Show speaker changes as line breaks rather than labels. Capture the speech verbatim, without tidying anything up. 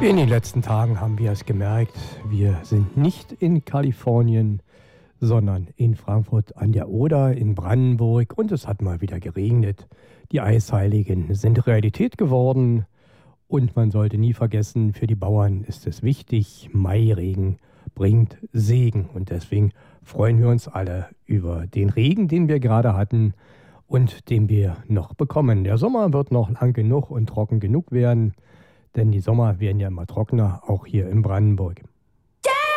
In den letzten Tagen haben wir es gemerkt, wir sind nicht in Kalifornien, sondern in Frankfurt an der Oder in Brandenburg und es hat mal wieder geregnet. Die Eisheiligen sind Realität geworden und man sollte nie vergessen, für die Bauern ist es wichtig, Mairegen bringt Segen und deswegen freuen wir uns alle über den Regen, den wir gerade hatten und den wir noch bekommen. Der Sommer wird noch lang genug und trocken genug werden. Denn die Sommer werden ja immer trockener, auch hier in Brandenburg.